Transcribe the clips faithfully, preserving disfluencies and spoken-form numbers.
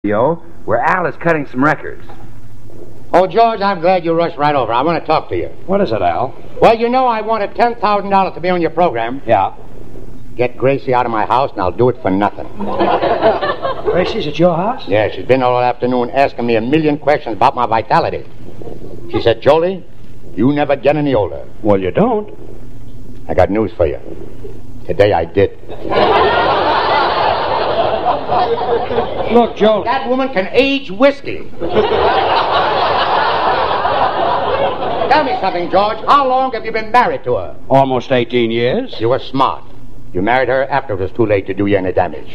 where Al is cutting some records. Oh, George, I'm glad you rushed right over. I want to talk to you. What is it, Al? Well, you know I wanted ten thousand dollars to be on your program. Yeah. Get Gracie out of my house, and I'll do it for nothing. Gracie's at your house? Yeah, she's been all afternoon asking me a million questions about my vitality. She said, Jolie, you never get any older. Well, you don't. I got news for you. Today I did. Look, Jolie. That woman can age whiskey. Tell me something, George. How long have you been married to her? Almost eighteen years. You were smart. You married her after it was too late to do you any damage.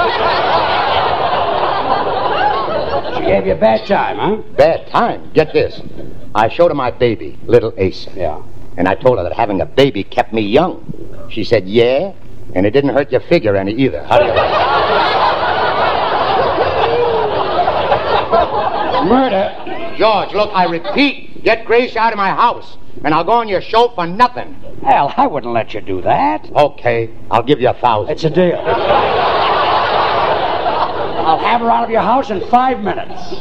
She gave you a bad time, huh? Bad time? Get this. I showed her my baby, little Ace. Yeah. And I told her that having a baby kept me young. She said, yeah, and it didn't hurt your figure any either. How do you like it? Murder. George, look, I repeat, get Grace out of my house, and I'll go on your show for nothing. Al, I wouldn't let you do that. Okay, I'll give you a thousand. It's a deal. I'll have her out of your house in five minutes.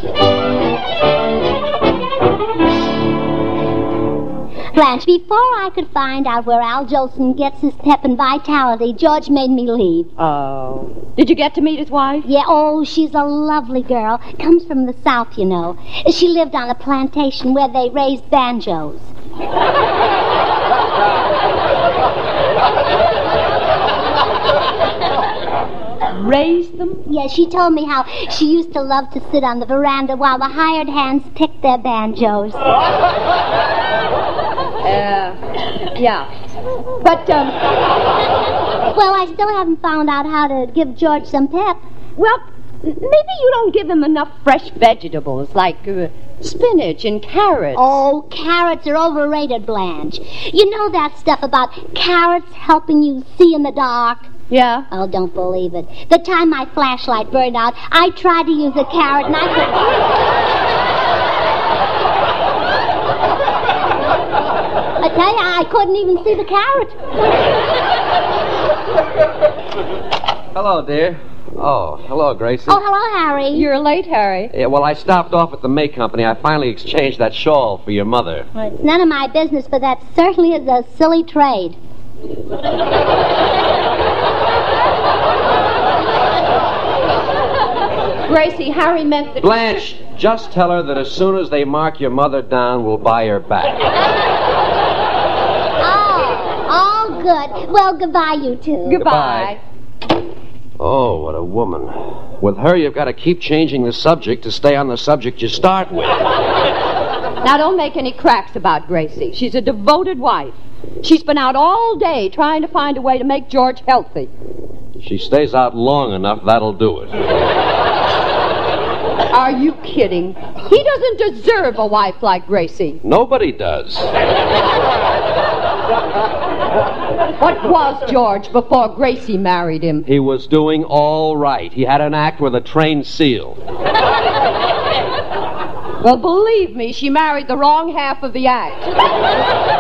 Blanche, before I could find out where Al Jolson gets his pep and vitality, George made me leave. Oh. Did you get to meet his wife? Yeah, oh, she's a lovely girl. Comes from the South, you know. She lived on a plantation where they raised banjos. Raised them? Yeah, she told me how she used to love to sit on the veranda while the hired hands picked their banjos. Uh, yeah. But, um... Well, I still haven't found out how to give George some pep. Well, maybe you don't give him enough fresh vegetables, like uh, spinach and carrots. Oh, carrots are overrated, Blanche. You know that stuff about carrots helping you see in the dark? Yeah? Oh, don't believe it. The time my flashlight burned out, I tried to use a carrot and I couldn't... I tell you, I couldn't even see the carrot. Hello, dear. Oh, hello, Gracie. Oh, hello, Harry. You're late, Harry. Yeah, well, I stopped off at the May Company. I finally exchanged that shawl for your mother. Well, it's none of my business, but that certainly is a silly trade. Gracie, Harry meant that... Blanche, just tell her that as soon as they mark your mother down, we'll buy her back. Oh, good. Well, goodbye, you two. Goodbye. Oh, what a woman. With her, you've got to keep changing the subject to stay on the subject you start with. Now, don't make any cracks about Gracie. She's a devoted wife. She's been out all day trying to find a way to make George healthy. She stays out long enough, that'll do it. Are you kidding? He doesn't deserve a wife like Gracie. Nobody does. What was George before Gracie married him? He was doing all right. He had an act with a trained seal. Well, believe me, she married the wrong half of the act.